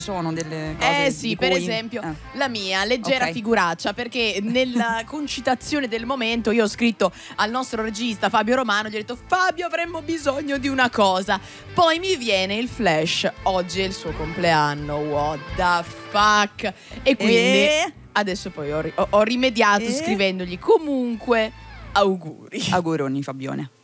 sono delle cose sì, di per cui... esempio la mia leggera Ok. figuraccia, perché nella concitazione del momento io ho scritto al nostro regista Fabio Romano, gli ho detto: Fabio, avremmo bisogno di una cosa. Poi mi viene il flash, oggi è il suo compleanno, what the fuck. E quindi adesso poi ho rimediato scrivendogli comunque auguri. Auguroni Fabione.